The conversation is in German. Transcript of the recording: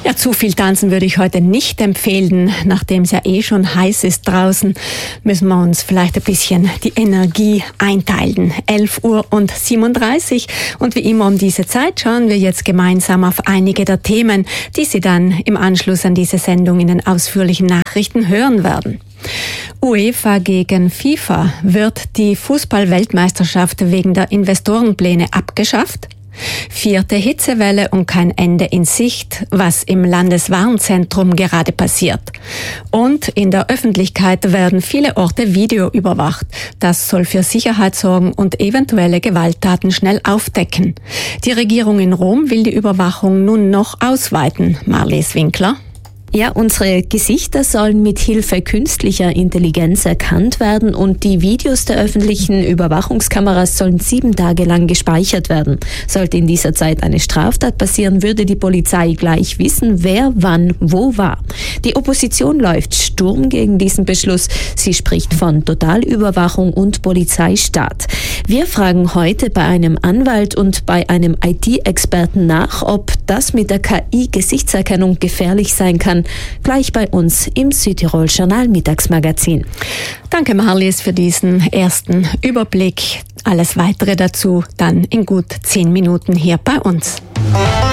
Ja, zu viel tanzen würde ich heute nicht empfehlen. Nachdem es ja schon heiß ist draußen, müssen wir uns vielleicht ein bisschen die Energie einteilen. 11:37 Uhr und wie immer um diese Zeit schauen wir jetzt gemeinsam auf einige der Themen, die Sie dann im Anschluss an diese Sendung in den ausführlichen Nachrichten hören werden. UEFA gegen FIFA. Wird die Fußball-Weltmeisterschaft wegen der Investorenpläne abgeschafft? 4. Hitzewelle und kein Ende in Sicht, was im Landeswarnzentrum gerade passiert. Und in der Öffentlichkeit werden viele Orte videoüberwacht. Das soll für Sicherheit sorgen und eventuelle Gewalttaten schnell aufdecken. Die Regierung in Rom will die Überwachung nun noch ausweiten. Marlies Winkler. Ja, unsere Gesichter sollen mit Hilfe künstlicher Intelligenz erkannt werden und die Videos der öffentlichen Überwachungskameras sollen 7 Tage lang gespeichert werden. Sollte in dieser Zeit eine Straftat passieren, würde die Polizei gleich wissen, wer wann wo war. Die Opposition läuft Sturm gegen diesen Beschluss. Sie spricht von Totalüberwachung und Polizeistaat. Wir fragen heute bei einem Anwalt und bei einem IT-Experten nach, ob das mit der KI-Gesichtserkennung gefährlich sein kann. Gleich bei uns im Südtirol Journal Mittagsmagazin. Danke Marlies für diesen ersten Überblick. Alles weitere dazu dann in gut 10 Minuten hier bei uns.